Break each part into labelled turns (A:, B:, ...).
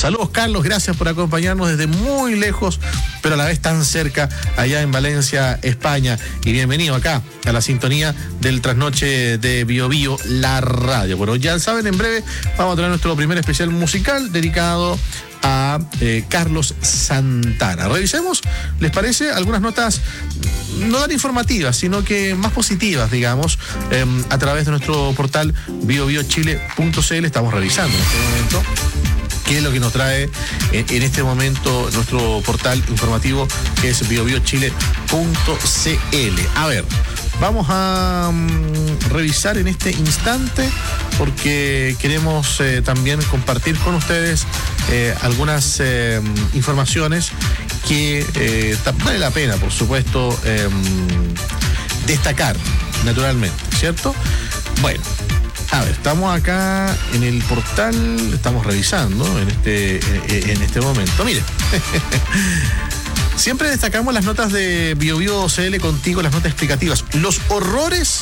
A: Saludos, Carlos, gracias por acompañarnos desde muy lejos, pero a la vez tan cerca, allá en Valencia, España. Y bienvenido acá a la sintonía del trasnoche de Bio Bio, la radio. Bueno, ya saben, en breve vamos a tener nuestro primer especial musical dedicado a Carlos Santana. Revisemos, ¿les parece? Algunas notas no tan informativas, sino que más positivas, digamos, a través de nuestro portal biobiochile.cl. Estamos revisando en este momento qué es lo que nos trae en este momento nuestro portal informativo, que es biobiochile.cl. A ver, vamos a revisar en este instante, porque queremos también compartir con ustedes algunas informaciones que vale la pena, por supuesto, destacar, naturalmente, ¿cierto? Bueno, a ver, estamos acá en el portal, estamos revisando en este momento. Mire, siempre destacamos las notas de Bio Bio CL contigo, las notas explicativas. Los horrores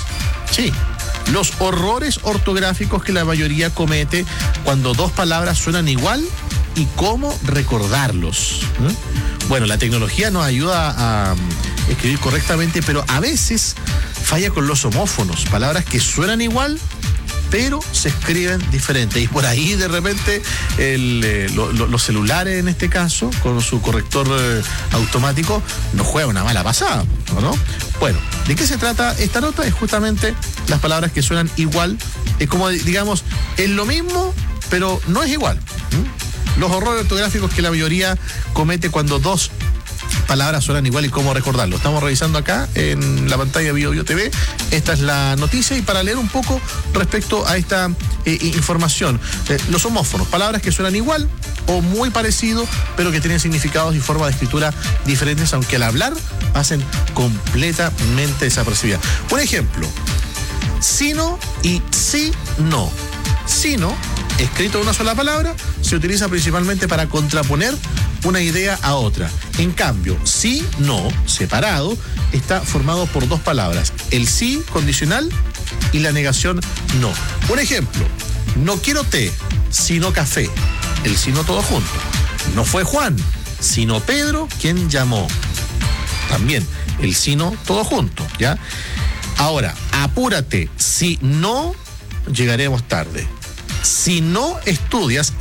A: ortográficos que la mayoría comete cuando dos palabras suenan igual y cómo recordarlos. Bueno, la tecnología nos ayuda a escribir correctamente, pero a veces falla con los homófonos, palabras que suenan igual pero se escriben diferente. Y por ahí de repente los celulares, en este caso, con su corrector automático, nos juega una mala pasada, ¿no? Bueno, ¿de qué se trata esta nota? Es justamente las palabras que suenan igual. Es como, digamos, es lo mismo, pero no es igual. Los horrores ortográficos que la mayoría comete cuando dos palabras suenan igual y cómo recordarlo. Estamos revisando acá en la pantalla de Bio Bio TV. Esta es la noticia, y para leer un poco respecto a esta información, los homófonos, palabras que suenan igual o muy parecido, pero que tienen significados y formas de escritura diferentes, aunque al hablar pasen completamente desapercibidas. Por ejemplo, sino y si no. Sino, escrito en una sola palabra, se utiliza principalmente para contraponer una idea a otra. En cambio, sí, no, separado, está formado por dos palabras: el sí condicional y la negación no. Un ejemplo: no quiero té, sino café. El sino todo junto. No fue Juan, sino Pedro quien llamó. También el sino todo junto, ¿ya? Ahora, apúrate, si no llegaremos tarde. Si no estudias,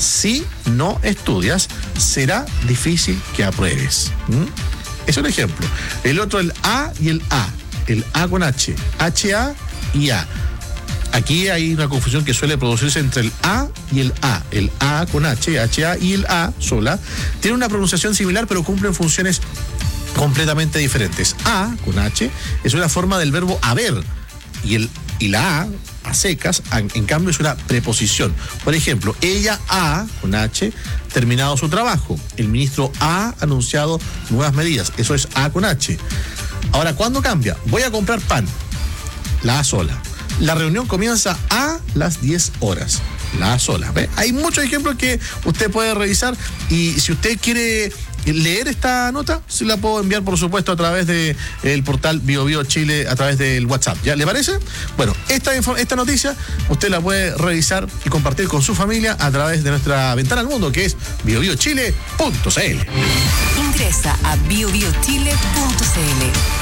A: será difícil que apruebes. Es un ejemplo. El otro, el A y el A. El A con H. H-A y A. Aquí hay una confusión que suele producirse entre el A y el A. El A con H, H-A, y el A sola tiene una pronunciación similar, pero cumplen funciones completamente diferentes. A con H es una forma del verbo haber, y la a secas, en cambio, es una preposición. Por ejemplo, ella ha, con H, terminado su trabajo. El ministro ha anunciado nuevas medidas. Eso es A con H. Ahora, ¿cuándo cambia? Voy a comprar pan. La A sola. La reunión comienza a las 10 horas. La A sola. ¿Ve? Hay muchos ejemplos que usted puede revisar, y si usted quiere leer esta nota, se la puedo enviar, por supuesto, a través del portal Bio Bio Chile, a través del WhatsApp. ¿Ya le parece? Bueno, esta noticia usted la puede revisar y compartir con su familia a través de nuestra ventana al mundo, que es biobiochile.cl.
B: Ingresa a biobiochile.cl.